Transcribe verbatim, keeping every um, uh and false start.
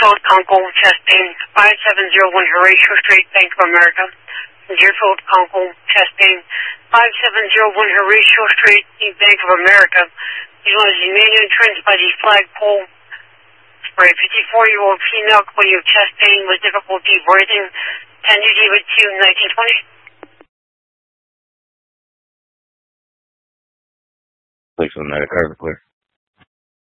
Deerfield, Conkle, chest pain, five seven zero one Horatio Street, Bank of America. Deerfield, Conkle, chest pain, five seven zero one Horatio Street, Bank of America. Utilizing manual entrance by the flagpole. For a fifty-four-year-old female complaining of chest pain with difficulty breathing, ten to David two, nineteen twenty. Please, I'm not a clear.